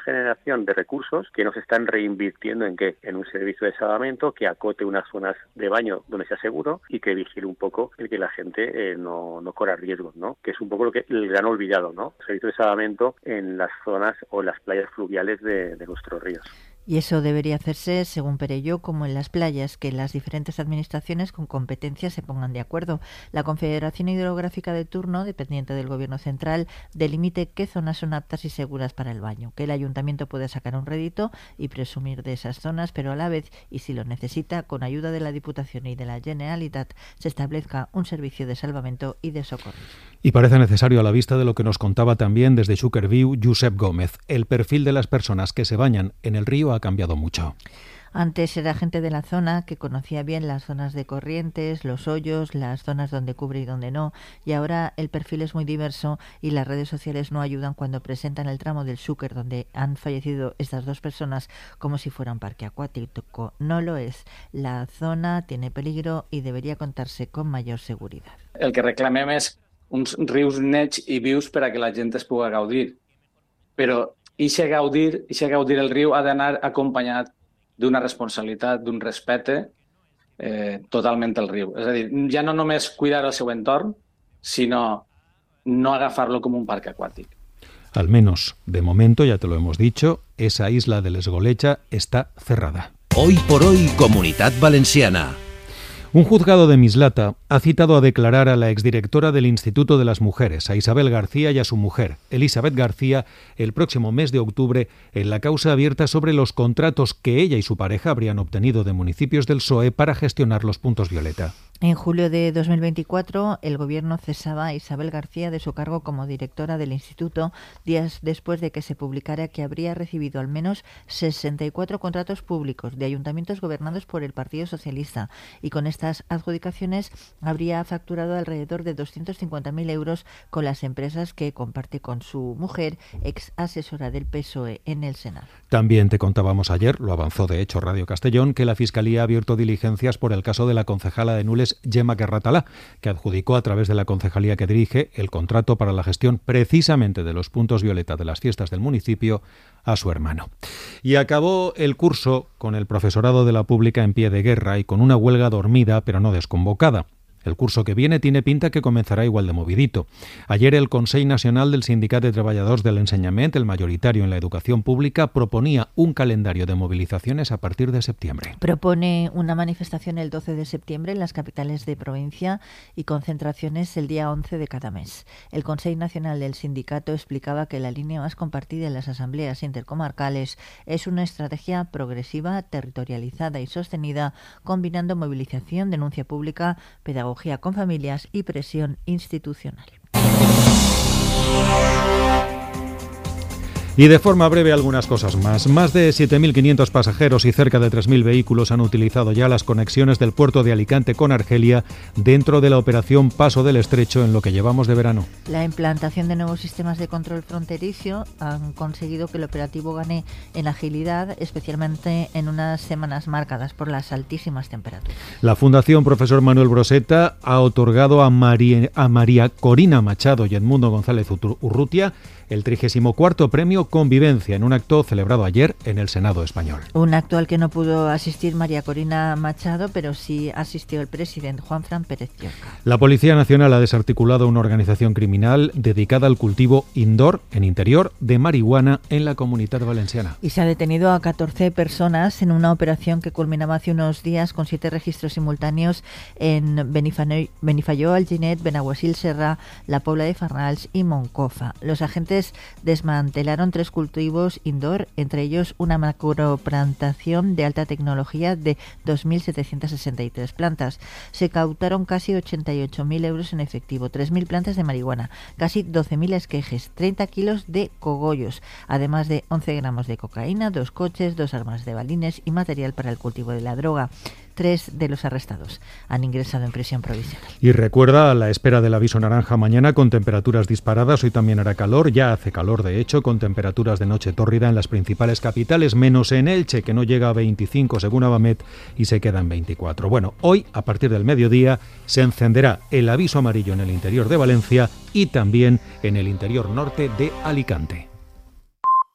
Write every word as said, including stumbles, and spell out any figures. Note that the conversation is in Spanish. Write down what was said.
generación de recursos que no se están reinvirtiendo en qué, en un servicio de salvamento que acote unas zonas de baño donde sea seguro y que vigile un poco el que la gente eh, no, no corra riesgos, ¿no? Que es un poco lo que el gran olvidado, ¿no? El servicio de salvamento en las zonas o las playas fluviales de, de nuestros ríos. Y eso debería hacerse, según Perelló, como en las playas, que las diferentes administraciones con competencias se pongan de acuerdo. La Confederación Hidrográfica de turno, dependiente del Gobierno central, delimite qué zonas son aptas y seguras para el baño, que el ayuntamiento puede sacar un rédito y presumir de esas zonas, pero a la vez, y si lo necesita, con ayuda de la Diputación y de la Generalitat, se establezca un servicio de salvamento y de socorro. Y parece necesario a la vista de lo que nos contaba también desde Xúquer-Viu Josep Gómez. El perfil de las personas que se bañan en el río ha cambiado mucho. Antes era gente de la zona que conocía bien las zonas de corrientes, los hoyos, las zonas donde cubre y donde no, y ahora el perfil es muy diverso y las redes sociales no ayudan cuando presentan el tramo del Xúquer donde han fallecido estas dos personas como si fuera un parque acuático. No lo es. La zona tiene peligro y debería contarse con mayor seguridad. El que reclamem és uns rius nets i vius per a que la gent es pugui gaudir. Però ixe gaudir, ixe gaudir el riu ha d'anar acompanyat d'una responsabilitat, d'un respecte eh, totalment al riu. És a dir, ja no només cuidar el seu entorn, sinó no agafarlo com un parque acuàtic. Al menos, de momento, ya te lo hemos dicho, esa isla de l'Esgolecha está cerrada. Hoy por hoy, Comunitat Valenciana. Un juzgado de Mislata ha citado a declarar a la exdirectora del Instituto de las Mujeres, a Isabel García, y a su mujer, Elizabeth García, el próximo mes de octubre en la causa abierta sobre los contratos que ella y su pareja habrían obtenido de municipios del P S O E para gestionar los puntos violeta. En julio de dos mil veinticuatro, el Gobierno cesaba a Isabel García de su cargo como directora del Instituto, días después de que se publicara que habría recibido al menos sesenta y cuatro contratos públicos de ayuntamientos gobernados por el Partido Socialista, y con estas adjudicaciones habría facturado alrededor de doscientos cincuenta mil euros con las empresas que comparte con su mujer, ex asesora del P S O E en el Senado. También te contábamos ayer, lo avanzó de hecho Radio Castellón, que la Fiscalía ha abierto diligencias por el caso de la concejala de Nules, Gemma Carratalá, que adjudicó a través de la concejalía que dirige el contrato para la gestión precisamente de los puntos violeta de las fiestas del municipio a su hermano. Y acabó el curso con el profesorado de la pública en pie de guerra y con una huelga dormida pero no desconvocada. El curso que viene tiene pinta que comenzará igual de movidito. Ayer el Consell Nacional del Sindicat de Treballadors de l'Ensenyament, el mayoritario en la educación pública, proponía un calendario de movilizaciones a partir de septiembre. Propone una manifestación el doce de septiembre en las capitales de provincia y concentraciones el día once de cada mes. El Consell Nacional del Sindicato explicaba que la línea más compartida en las asambleas intercomarcales es una estrategia progresiva, territorializada y sostenida, combinando movilización, denuncia pública, pedagogía con familias y presión institucional. Y de forma breve algunas cosas más. Más de siete mil quinientos pasajeros y cerca de tres mil vehículos han utilizado ya las conexiones del puerto de Alicante con Argelia dentro de la operación Paso del Estrecho en lo que llevamos de verano. La implantación de nuevos sistemas de control fronterizo han conseguido que el operativo gane en agilidad, especialmente en unas semanas marcadas por las altísimas temperaturas. La Fundación Profesor Manuel Broseta ha otorgado a María, a María Corina Machado y Edmundo González Urrutia el trigésimo cuarto premio Convivencia en un acto celebrado ayer en el Senado español. Un acto al que no pudo asistir María Corina Machado, pero sí asistió el presidente Juanfran Pérez Llorca. La Policía Nacional ha desarticulado una organización criminal dedicada al cultivo indoor, en interior, de marihuana en la Comunitat Valenciana. Y se ha detenido a catorce personas en una operación que culminaba hace unos días con siete registros simultáneos en Benifayó, Alginet, Benaguasil, Serra, La Pobla de Farnals y Moncofa. Los agentes desmantelaron tres cultivos indoor, entre ellos una macroplantación de alta tecnología de dos mil setecientas sesenta y tres plantas. Se cautaron casi ochenta y ocho mil euros en efectivo, tres mil plantas de marihuana, casi doce mil esquejes, treinta kilos de cogollos, además de once gramos de cocaína, dos coches, dos armas de balines y material para el cultivo de la droga. Tres de los arrestados han ingresado en prisión provisional. Y recuerda, a la espera del aviso naranja mañana con temperaturas disparadas, hoy también hará calor, ya hace calor de hecho, con temperaturas de noche tórrida en las principales capitales, menos en Elche, que no llega a veinticinco según Abamet y se queda en veinticuatro. Bueno, hoy, a partir del mediodía, se encenderá el aviso amarillo en el interior de Valencia y también en el interior norte de Alicante.